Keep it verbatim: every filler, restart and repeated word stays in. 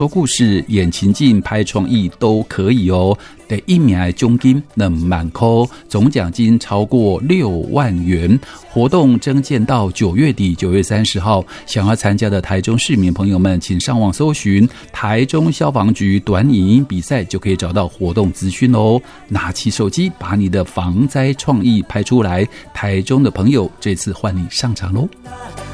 说故事、演情境、拍创意都可以哦。第一名的奖金两万块，总奖金超过六万元。活动征件到九月底，九月三十号。想要参加的台中市民朋友们，请上网搜寻台中消防局短影音比赛，就可以找到活动资讯哦。拿起手机，把你的防灾创意拍出来。台中的朋友，这次换你上场喽！